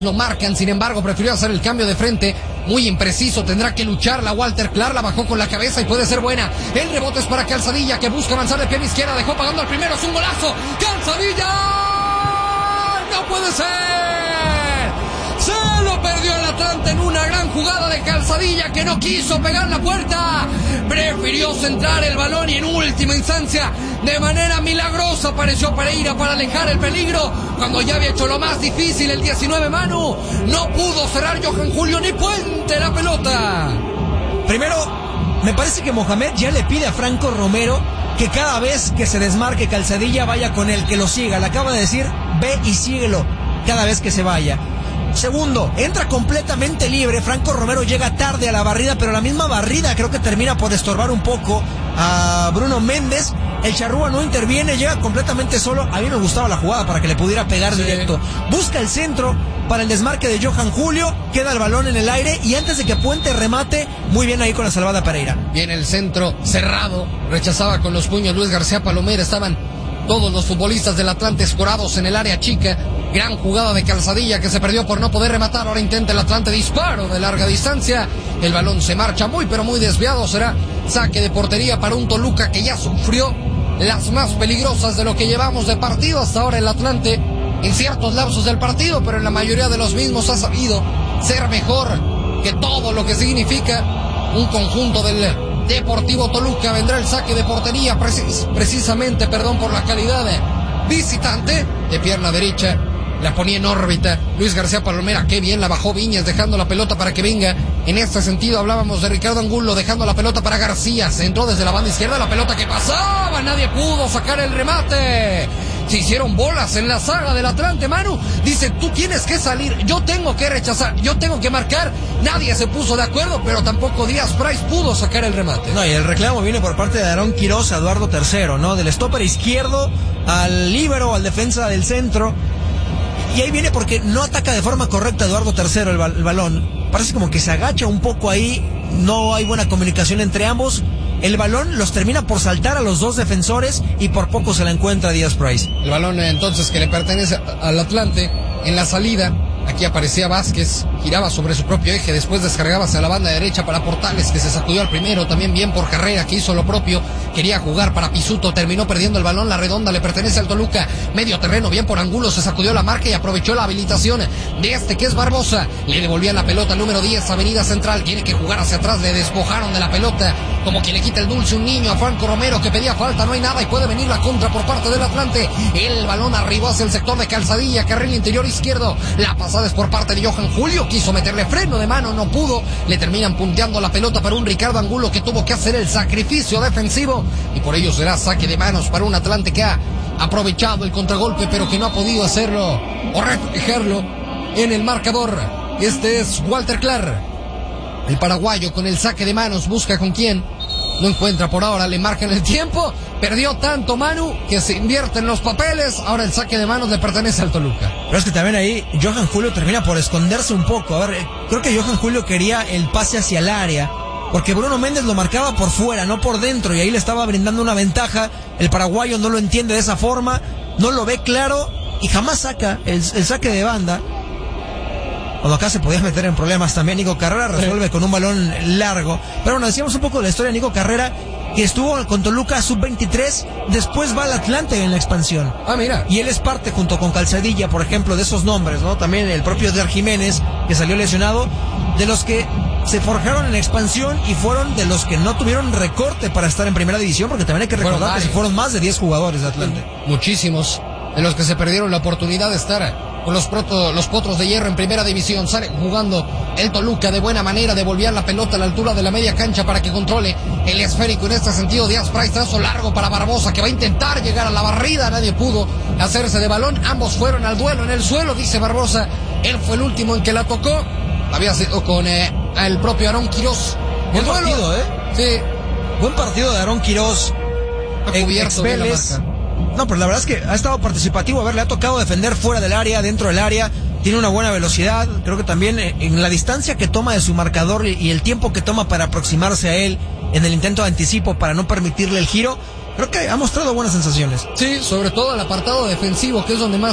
Lo marcan, sin embargo, prefirió hacer el cambio de frente. Muy impreciso, tendrá que luchar la Walter Clark, la bajó con la cabeza y puede ser buena. El rebote es para Calzadilla, que busca avanzar de pierna izquierda, dejó pagando al primero, es un golazo. ¡Calzadilla! ¡No puede ser! Se lo perdió el Atlante en una gran jugada de Calzadilla, que no quiso pegar la puerta. Prefirió centrar el balón y en última instancia, de manera milagrosa, apareció Pereira para alejar el peligro. Cuando ya había hecho lo más difícil el 19 Manu, no pudo cerrar Johan Julio ni Puente la pelota. Primero, me parece que Mohamed ya le pide a Franco Romero que cada vez que se desmarque Calzadilla vaya con él, que lo siga. Le acaba de decir, ve y síguelo cada vez que se vaya. Segundo, entra completamente libre. Franco Romero llega tarde a la barrida, pero la misma barrida creo que termina por estorbar un poco a Bruno Méndez. El Charrúa no interviene, llega completamente solo. A mí me gustaba la jugada para que le pudiera pegar directo. Busca el centro para el desmarque de Johan Julio, queda el balón en el aire y antes de que Puente remate, muy bien ahí con la salvada Pereira. Bien el centro cerrado, rechazaba con los puños Luis García Palomera. Estaban todos los futbolistas del Atlante escorados en el área chica. Gran jugada de Calzadilla, que se perdió por no poder rematar. Ahora intenta el Atlante disparo de larga distancia. El balón se marcha muy pero muy desviado. Será saque de portería para un Toluca que ya sufrió las más peligrosas de lo que llevamos de partido hasta ahora. El Atlante en ciertos lapsos del partido, pero en la mayoría de los mismos ha sabido ser mejor que todo lo que significa un conjunto del Deportivo Toluca. Vendrá el saque de portería precisamente por la calidad visitante de pierna derecha. La ponía en órbita Luis García Palomera, qué bien la bajó Viñas, dejando la pelota para que venga. En este sentido hablábamos de Ricardo Angulo, dejando la pelota para García. Se entró desde la banda izquierda, la pelota que pasaba, nadie pudo sacar el remate. Se hicieron bolas en la saga del Atlante, Manu. Dice, tú tienes que salir, yo tengo que rechazar, yo tengo que marcar. Nadie se puso de acuerdo, pero tampoco Díaz Price pudo sacar el remate. No, y el reclamo viene por parte de Aarón Quirós a Eduardo III, ¿no? Del stopper izquierdo al líbero, al defensa del centro. Y ahí viene porque no ataca de forma correcta Eduardo III el balón. Parece como que se agacha un poco ahí. No hay buena comunicación entre ambos. El balón los termina por saltar a los dos defensores y por poco se la encuentra Díaz Price. El balón entonces que le pertenece al Atlante en la salida. Aquí aparecía Vázquez, giraba sobre su propio eje, después descargaba hacia la banda derecha para Portales, que se sacudió al primero, también bien por Carrera, que hizo lo propio, quería jugar para Pisuto, terminó perdiendo el balón, la redonda le pertenece al Toluca, medio terreno, bien por Angulo, se sacudió la marca y aprovechó la habilitación de que es Barbosa, le devolvían la pelota al número 10, Avenida Central, tiene que jugar hacia atrás, le despojaron de la pelota, como que le quita el dulce un niño a Franco Romero, que pedía falta, no hay nada y puede venir la contra por parte del Atlante, el balón arribó hacia el sector de Calzadilla, carril interior izquierdo, la pasada es por parte de Johan Julio, quiso meterle freno de mano, no pudo, le terminan punteando la pelota para un Ricardo Angulo que tuvo que hacer el sacrificio defensivo y por ello será saque de manos para un Atlante que ha aprovechado el contragolpe pero que no ha podido hacerlo o reflejarlo en el marcador. Este es Walter Clark, el paraguayo con el saque de manos, busca con quién, no encuentra por ahora, le marcan el tiempo, perdió tanto Manu que se invierten los papeles, ahora el saque de manos le pertenece al Toluca. Pero es que también ahí Johan Julio termina por esconderse un poco. A ver, creo que Johan Julio quería el pase hacia el área, porque Bruno Méndez lo marcaba por fuera, no por dentro, y ahí le estaba brindando una ventaja. El paraguayo no lo entiende de esa forma, no lo ve claro y jamás saca el saque de banda. Cuando acá se podía meter en problemas también, Nico Carrera resuelve con un balón largo. Pero bueno, decíamos un poco de la historia de Nico Carrera, que estuvo con Toluca sub-23, después va al Atlante en la expansión. Ah, mira. Y él es parte, junto con Calzadilla, por ejemplo, de esos nombres, ¿no? También el propio Eder Jiménez, que salió lesionado, de los que se forjaron en expansión y fueron de los que no tuvieron recorte para estar en primera división, porque también hay que recordar que fueron más de 10 jugadores de Atlante. Muchísimos de los que se perdieron la oportunidad de estar con los Potros de Hierro en primera división. Sale jugando el Toluca de buena manera, devolvían la pelota a la altura de la media cancha para que controle el esférico. En este sentido, Díaz Price, trazo largo para Barbosa, que va a intentar llegar a la barrida, nadie pudo hacerse de balón, ambos fueron al duelo en el suelo, dice Barbosa, él fue el último en que la tocó, había sido con el propio Aarón Quirós. Buen partido, Sí. Buen partido de Aarón Quirós. Ha cubierto bien la marca. No, pero la verdad es que ha estado participativo. A ver, le ha tocado defender fuera del área, dentro del área. Tiene una buena velocidad. Creo que también en la distancia que toma de su marcador y el tiempo que toma para aproximarse a él en el intento de anticipo para no permitirle el giro, creo que ha mostrado buenas sensaciones. Sí, sobre todo el apartado defensivo, que es donde más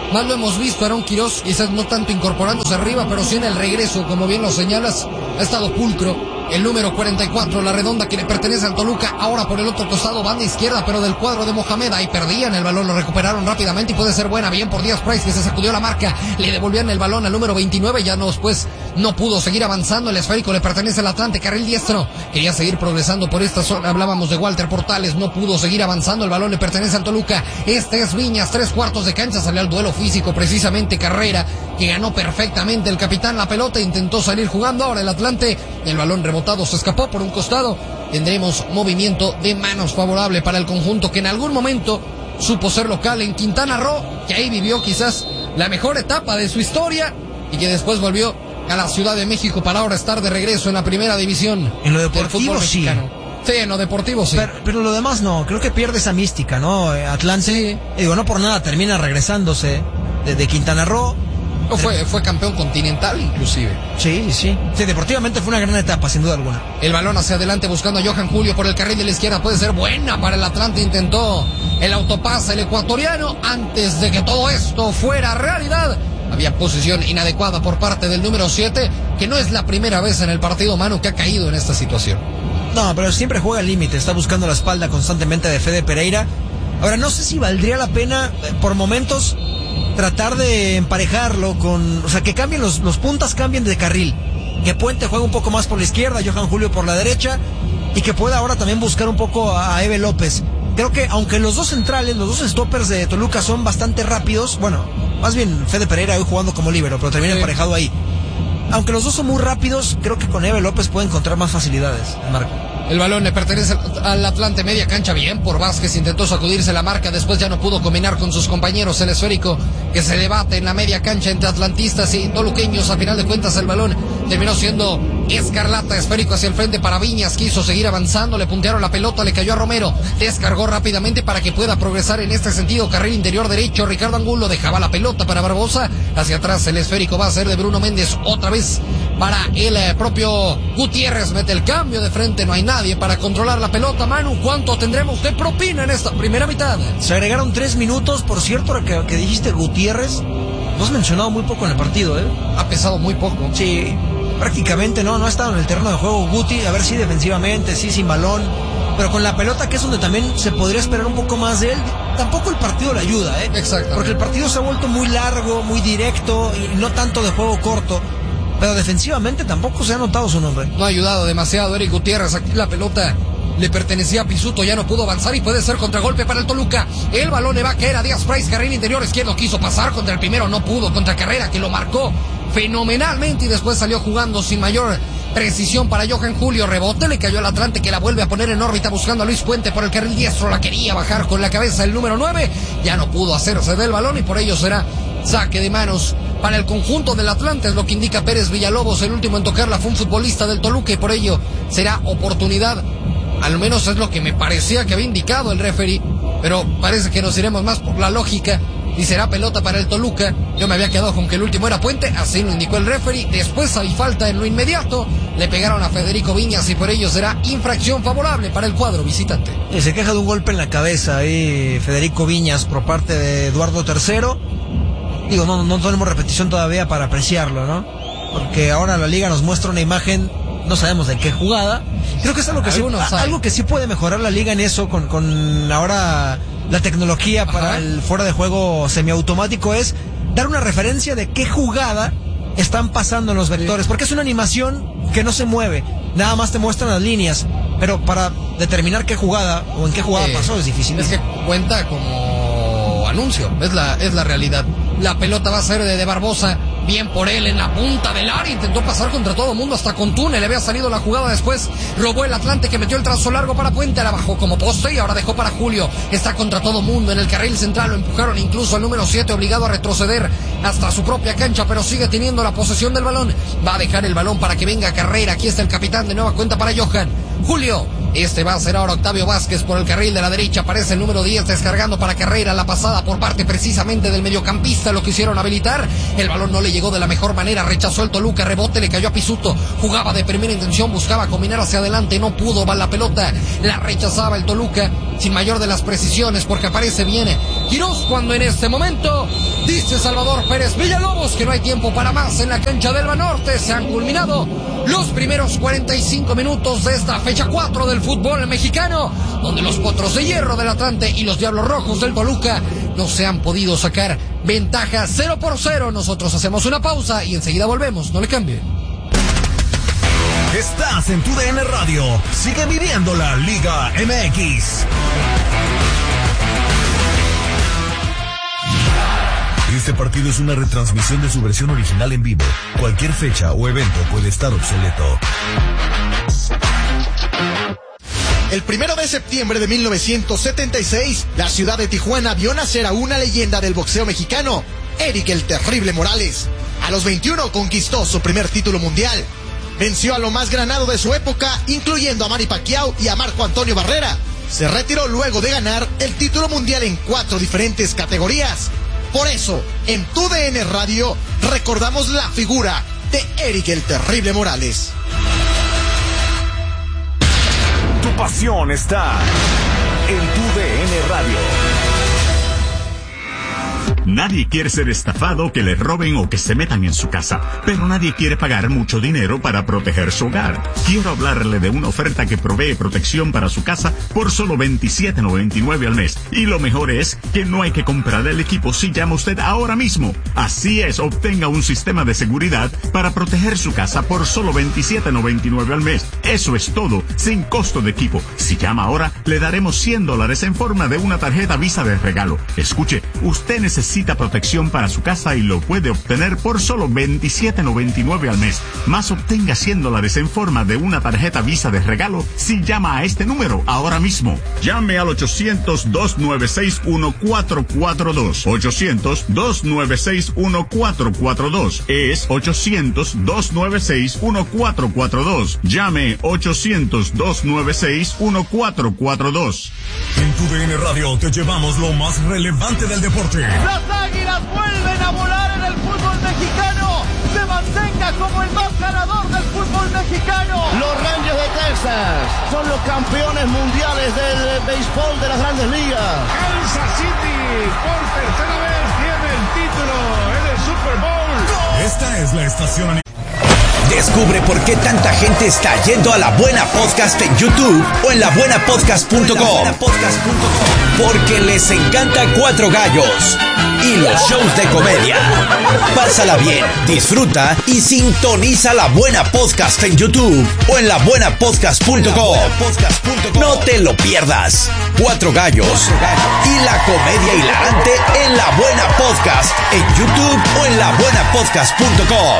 más lo hemos visto a Aaron Quiroz, quizás no tanto incorporándose arriba, pero sí en el regreso, como bien lo señalas, ha estado pulcro. El número 44, la redonda que le pertenece al Toluca, ahora por el otro costado, banda izquierda, pero del cuadro de Mohamed, ahí perdían el balón, lo recuperaron rápidamente y puede ser buena, bien por Díaz Price, que se sacudió la marca, le devolvían el balón al número 29, ya no, después no pudo seguir avanzando, el esférico le pertenece al Atlante, carril diestro, quería seguir progresando por esta zona, hablábamos de Walter Portales, no pudo seguir avanzando, el balón le pertenece al Toluca, este es Viñas, 3/4 de cancha, salió al duelo físico, precisamente Carrera, que ganó perfectamente el capitán la pelota, intentó salir jugando, ahora el Atlante, el balón rebotado se escapó por un costado, tendremos movimiento de manos favorable para el conjunto que en algún momento supo ser local en Quintana Roo, que ahí vivió quizás la mejor etapa de su historia y que después volvió a la Ciudad de México para ahora estar de regreso en la primera división. En lo deportivo sí. Sí, en lo deportivo sí. Pero lo demás no, creo que pierde esa mística, ¿no? Atlante, sí. Digo, no por nada termina regresándose de Quintana Roo. Fue campeón continental inclusive. Sí, deportivamente fue una gran etapa, sin duda alguna. El balón hacia adelante buscando a Johan Julio por el carril de la izquierda, puede ser buena para el Atlante, intentó el autopase el ecuatoriano antes de que todo esto fuera realidad. Había posición inadecuada por parte del número 7, que no es la primera vez en el partido, Manu, que ha caído en esta situación. No, pero siempre juega al límite, está buscando la espalda constantemente de Fede Pereira. Ahora, no sé si valdría la pena, por momentos, tratar de emparejarlo con... O sea, que cambien los puntas, cambien de carril. Que Puente juegue un poco más por la izquierda, Johan Julio por la derecha, y que pueda ahora también buscar un poco a Eve López. Creo que aunque los dos centrales, los dos stoppers de Toluca son bastante rápidos, bueno, más bien Fede Pereira hoy jugando como líbero, pero termina emparejado ahí. Aunque los dos son muy rápidos, creo que con Eve López puede encontrar más facilidades, Marco. El balón le pertenece al Atlante, media cancha, bien por Vázquez, intentó sacudirse la marca, después ya no pudo combinar con sus compañeros, el esférico que se debate en la media cancha entre atlantistas y toluqueños, a final de cuentas el balón terminó siendo escarlata, esférico hacia el frente para Viñas, quiso seguir avanzando, le puntearon la pelota, le cayó a Romero, descargó rápidamente para que pueda progresar en este sentido, carril interior derecho, Ricardo Angulo dejaba la pelota para Barbosa, hacia atrás el esférico va a ser de Bruno Méndez, otra vez para el propio Gutiérrez, mete el cambio de frente, no hay nadie para controlar la pelota. Manu, ¿cuánto tendremos de propina en esta primera mitad? Se agregaron 3 minutos, por cierto, que dijiste Gutiérrez, lo has mencionado muy poco en el partido, ¿eh? Ha pesado muy poco. Sí, prácticamente no ha estado en el terreno de juego Guti, a ver si defensivamente, sí, sin balón, pero con la pelota, que es donde también se podría esperar un poco más de él. Tampoco el partido le ayuda, ¿eh? Exacto. Porque el partido se ha vuelto muy largo, muy directo, y no tanto de juego corto. Pero defensivamente tampoco se ha notado su nombre. No ha ayudado demasiado Eric Gutiérrez. Aquí la pelota le pertenecía a Pisuto, ya no pudo avanzar y puede ser contragolpe para el Toluca. El balón le va a caer a Díaz Price, carril interior izquierdo, quiso pasar contra el primero, no pudo, contra Carrera, que lo marcó fenomenalmente y después salió jugando sin mayor precisión para Johan Julio, rebote, le cayó al Atlante, que la vuelve a poner en órbita buscando a Luis Puente por el carril diestro, la quería bajar con la cabeza el número 9, ya no pudo hacerse del balón y por ello será saque de manos para el conjunto del Atlante, es lo que indica Pérez Villalobos, el último en tocarla fue un futbolista del Toluca y por ello será oportunidad, al menos es lo que me parecía que había indicado el referee, pero parece que nos iremos más por la lógica y será pelota para el Toluca. Yo me había quedado con que el último era Puente, así lo indicó el referee, después hay falta en lo inmediato, le pegaron a Federico Viñas y por ello será infracción favorable para el cuadro visitante. Y se queja de un golpe en la cabeza ahí Federico Viñas por parte de Eduardo III. Digo, no tenemos repetición todavía para apreciarlo, ¿no? Porque ahora la liga nos muestra una imagen, no sabemos de qué jugada. Creo que es algo que sí puede mejorar la liga en eso, con ahora la tecnología para el fuera de juego semiautomático, es dar una referencia de qué jugada están pasando en los vectores, porque es una animación que no se mueve, nada más te muestran las líneas, pero para determinar qué jugada o en qué jugada pasó es difícil. Es que cuenta como anuncio, es la realidad. La pelota va a ser de Barbosa, bien por él en la punta del área, intentó pasar contra todo el mundo, hasta con túnel, le había salido la jugada después, robó el Atlante que metió el trazo largo para Puente, la bajó como poste y ahora dejó para Julio, está contra todo el mundo en el carril central, lo empujaron incluso al número 7, obligado a retroceder hasta su propia cancha, pero sigue teniendo la posesión del balón, va a dejar el balón para que venga Carrera, aquí está el capitán, de nueva cuenta para Johan Julio, Este va a ser ahora Octavio Vázquez por el carril de la derecha. Aparece el número 10 descargando para Carrera. La pasada por parte precisamente del mediocampista. Lo quisieron habilitar. El balón no le llegó de la mejor manera. Rechazó el Toluca. Rebote le cayó a Pisuto. Jugaba de primera intención. Buscaba combinar hacia adelante. No pudo. Va la pelota. La rechazaba el Toluca sin mayor de las precisiones porque aparece bien Quirós cuando en este momento dice Salvador Pérez Villalobos que no hay tiempo para más en la cancha del Banorte. Se han culminado los primeros 45 minutos de esta fecha 4 del fútbol mexicano, donde los Potros de Hierro del Atlante y los Diablos Rojos del Toluca no se han podido sacar ventaja 0-0. Nosotros hacemos una pausa y enseguida volvemos. No le cambie. Estás en TUDN Radio. Sigue viviendo la Liga MX. Este partido es una retransmisión de su versión original en vivo. Cualquier fecha o evento puede estar obsoleto. El 1 de septiembre de 1976, la ciudad de Tijuana vio nacer a una leyenda del boxeo mexicano, Eric el Terrible Morales. A los 21 conquistó su primer título mundial. Venció a lo más granado de su época, incluyendo a Manny Pacquiao y a Marco Antonio Barrera. Se retiró luego de ganar el título mundial en 4 diferentes categorías. Por eso, en TUDN Radio, recordamos la figura de Eric el Terrible Morales. Tu pasión está en TUDN Radio. Nadie quiere ser estafado, que le roben o que se metan en su casa, pero nadie quiere pagar mucho dinero para proteger su hogar. Quiero hablarle de una oferta que provee protección para su casa por solo $27.99 al mes. Y lo mejor es que no hay que comprar el equipo si llama usted ahora mismo. Así es, obtenga un sistema de seguridad para proteger su casa por solo $27.99 al mes. Eso es todo, sin costo de equipo. Si llama ahora, le daremos $100 en forma de una tarjeta Visa de regalo. Escuche, usted necesita protección para su casa y lo puede obtener por solo $27.99 al mes. Más obtenga $100 en forma de una tarjeta Visa de regalo si llama a este número ahora mismo. Llame al 800-296-1442. 800-296-1442. Es 800-296-1442. Llame 800-296-1442. En TUDN Radio te llevamos lo más relevante del deporte. Las Águilas vuelven a volar en el fútbol mexicano. Se mantenga como el más ganador del fútbol mexicano. Los Rangers de Texas son los campeones mundiales del béisbol de las Grandes Ligas. Kansas City por tercera vez tiene el título en el Super Bowl. Esta es la estación. Descubre por qué tanta gente está yendo a La Buena Podcast en YouTube o en labuenapodcast.com. Porque les encanta Cuatro Gallos y los shows de comedia. Pásala bien, disfruta y sintoniza La Buena Podcast en YouTube o en labuenapodcast.com. No te lo pierdas. Cuatro Gallos y la comedia hilarante en La Buena Podcast en YouTube o en labuenapodcast.com.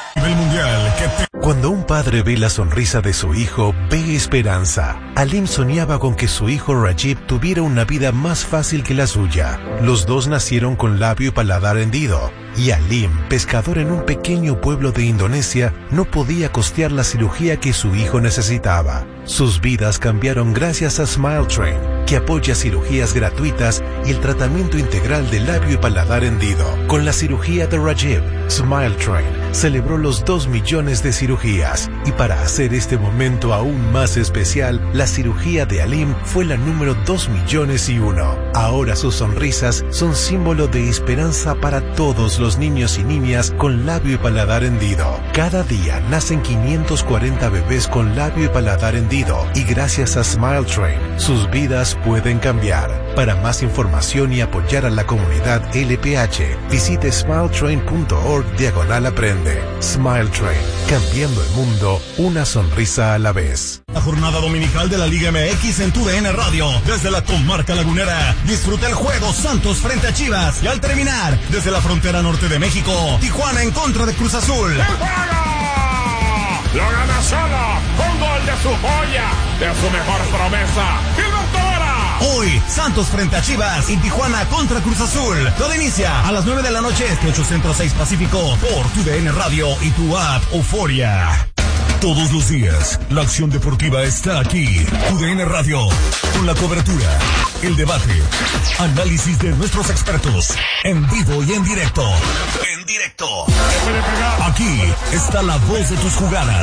Cuando un padre ve la sonrisa de su hijo, ve esperanza. Alim soñaba con que su hijo Rajib tuviera una vida más fácil que la suya. Los dos nacieron con labio y paladar hendido, y Alim, pescador en un pequeño pueblo de Indonesia, no podía costear la cirugía que su hijo necesitaba. Sus vidas cambiaron gracias a Smile Train, que apoya cirugías gratuitas y el tratamiento integral de labio y paladar hendido. Con la cirugía de Rajib, Smile Train celebró los 2 millones de cirugías, y para hacer este momento aún más especial, la cirugía de Alim fue la número 2.000.001. Ahora sus sonrisas son símbolo de esperanza para todos los niños y niñas con labio y paladar hendido. Cada día nacen 540 bebés con labio y paladar hendido, y gracias a Smile Train, sus vidas pueden cambiar. Para más información y apoyar a la comunidad LPH, visite smiletrain.org/aprende. Smile Train, cambiando el mundo, una sonrisa a la vez. La jornada dominical de la Liga MX en TUDN Radio. Desde la comarca lagunera, disfruta el juego Santos frente a Chivas. Y al terminar, desde la frontera norte de México, Tijuana en contra de Cruz Azul. ¡El juego! Lo gana solo, con gol de su joya, de su mejor promesa, Gilberto Vera. Hoy, Santos frente a Chivas y Tijuana contra Cruz Azul. Todo inicia a las 9 de la noche, 8 Centro, 6 Pacífico, por TUDN Radio y tu app Euforia. Todos los días, la acción deportiva está aquí. TUDN Radio, con la cobertura, el debate, análisis de nuestros expertos, en vivo y en directo. En directo. Aquí está la voz de tus jugadas.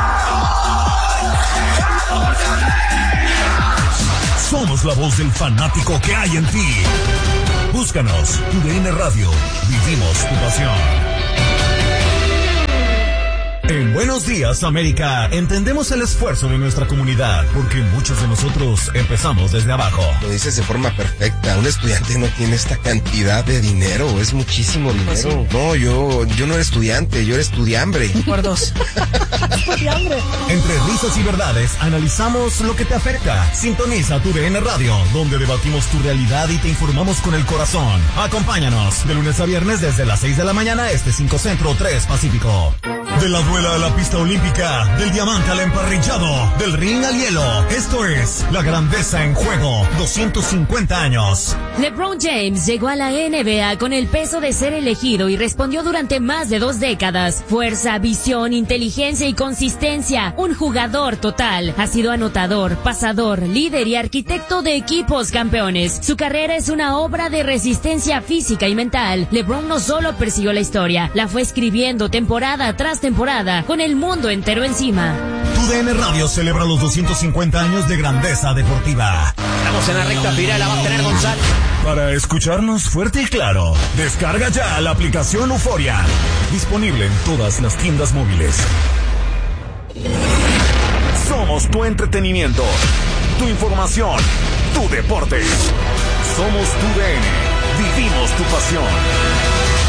Somos la voz del fanático que hay en ti. Búscanos, TUDN Radio, vivimos tu pasión. En Buenos Días, América, entendemos el esfuerzo de nuestra comunidad, porque muchos de nosotros empezamos desde abajo. Lo dices de forma perfecta. Un estudiante no tiene esta cantidad de dinero, es muchísimo dinero. Pues sí. No, yo no era estudiante, yo era estudiambre. Por dos. Estudiambre. Entre risas y verdades, analizamos lo que te afecta. Sintoniza TUDN Radio, donde debatimos tu realidad y te informamos con el corazón. Acompáñanos de lunes a viernes desde las 6 de la mañana, 5 Centro, 3 Pacífico. De la duela a la pista olímpica, del diamante al emparrillado, del ring al hielo. Esto es La Grandeza en Juego, 250 años. LeBron James llegó a la NBA con el peso de ser elegido y respondió durante más de 2 décadas. Fuerza, visión, inteligencia y consistencia. Un jugador total. Ha sido anotador, pasador, líder y arquitecto de equipos campeones. Su carrera es una obra de resistencia física y mental. LeBron no solo persiguió la historia, la fue escribiendo temporada tras temporada, con el mundo entero encima. TUDN Radio celebra los 250 años de grandeza deportiva. Estamos en la recta final, la va a tener Gonzalo. Para escucharnos fuerte y claro, descarga ya la aplicación Euforia. Disponible en todas las tiendas móviles. Somos tu entretenimiento, tu información, tu deporte. Somos TUDN. Vivimos tu pasión.